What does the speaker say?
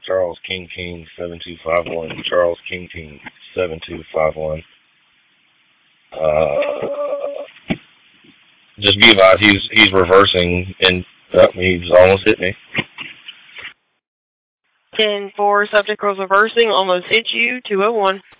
Charles King King 7251. Charles King King 7251. Just be advised, he's reversing, and he's almost hit me. 10-4, subject was reversing, almost hit you, 201.